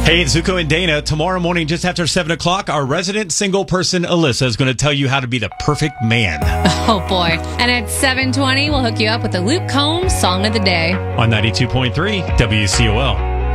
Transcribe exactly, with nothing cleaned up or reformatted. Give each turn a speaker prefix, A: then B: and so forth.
A: Hey, it's Zuko and Dana. Tomorrow morning, just after seven o'clock, our resident single person, Alyssa, is going to tell you how to be the perfect man.
B: Oh, boy. And at seven twenty, we'll hook you up with the Luke Combs Song of the Day.
A: On ninety-two point three W C O L.